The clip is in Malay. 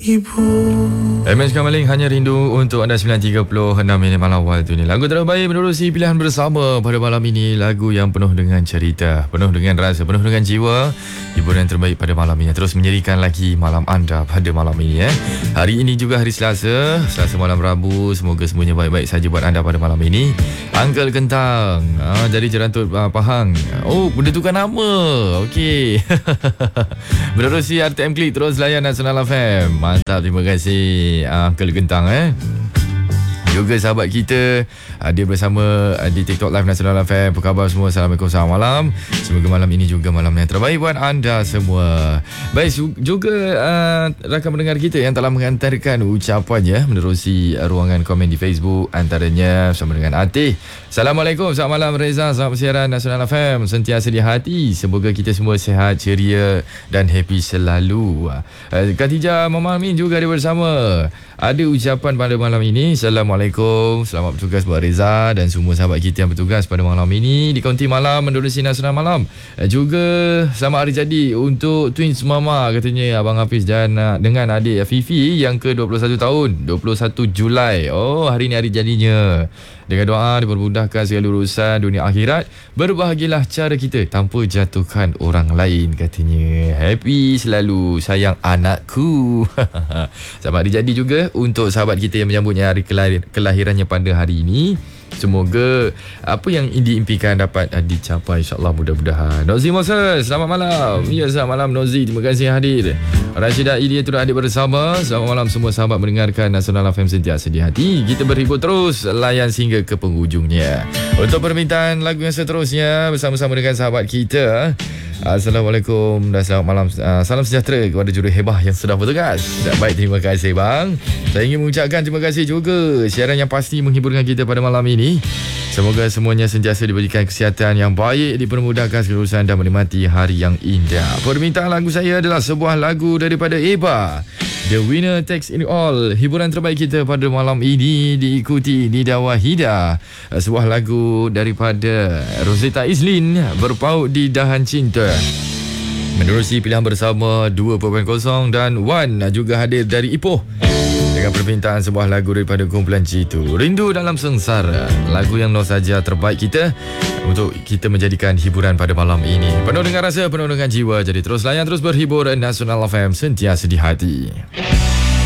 MS Kamaling hanya rindu untuk anda 9.36 minit malam awal tu ni. Lagu terbaik menerusi pilihan bersama pada malam ini. Lagu yang penuh dengan cerita, penuh dengan rasa, penuh dengan jiwa. Hiburan terbaik pada malam ini terus menyerikan lagi malam anda pada malam ini. Hari ini juga hari Selasa malam Rabu. Semoga semuanya baik-baik saja buat anda pada malam ini. Uncle Kentang, jadi jerantut Pahang. Oh, benda tukar nama. Okey. Menerusi RTM Klik terus layan Nasional FM. Mantap, terima kasih Uncle Kentang. Juga sahabat kita dia bersama di TikTok Live Nasional FM. Apa khabar semua? Assalamualaikum, selamat malam. Semoga malam ini juga malam yang terbaik buat anda semua. Baik, juga rakan pendengar kita yang telah mengantarkan ucapannya menerusi ruangan komen di Facebook, antaranya bersama dengan Atih. Assalamualaikum, selamat malam Reza, selamat bersiaran Nasional FM. Sentiasa di hati, semoga kita semua sihat, ceria dan happy selalu. Khatijah Mama Amin juga ada bersama. Ada ucapan pada malam ini. Assalamualaikum, selamat bertugas buat Reza dan semua sahabat kita yang bertugas pada malam ini di Kaunti Malam menerusi Nasional Malam. Juga selamat hari jadi untuk Twins Mama, katanya Abang Hafiz dan dengan adik Fifi yang ke 21 tahun, 21 Julai. Oh, hari ni hari jadinya. Dengan doa dipermudahkan segala urusan dunia akhirat. Berbahagialah cara kita tanpa jatuhkan orang lain, katanya. Happy selalu sayang anakku. Selamat hari jadi juga untuk sahabat kita yang menyambutnya hari kelahirannya pada hari ini. Semoga apa yang diimpikan dapat dicapai, insyaAllah, mudah-mudahan. Nozi Moses, selamat malam. Ya, selamat malam Nozi, terima kasih hadir. Rashidah Ilia turut hadir bersama. Selamat malam semua sahabat mendengarkan Nasional FM sentiasa di hati. Kita berhibur terus, layan sehingga ke penghujungnya. Untuk permintaan lagu yang seterusnya bersama-sama dengan sahabat kita. Assalamualaikum dan selamat malam. Salam sejahtera kepada juru hebah yang sudah bertugas. Baik, terima kasih bang. Saya ingin mengucapkan terima kasih juga siaran yang pasti menghiburkan kita pada malam ini. Semoga semuanya sentiasa diberikan kesihatan yang baik, dipermudahkan segala urusan dan menikmati hari yang indah. Permintaan lagu saya adalah sebuah lagu daripada Eba, The Winner Takes It All. Hiburan terbaik kita pada malam ini diikuti Nida Wahida. Sebuah lagu daripada Rosetta Islin, Berpaut di Dahan Cinta. Menerusi pilihan bersama 2.0 dan Wan juga hadir dari Ipoh dengan permintaan sebuah lagu daripada kumpulan Citu, Rindu Dalam Sengsara. Lagu yang nostalgia terbaik kita untuk kita menjadikan hiburan pada malam ini. Penuh dengan rasa, penuh dengan jiwa. Jadi terus layan, terus berhibur. Nasional FM sentiasa di hati.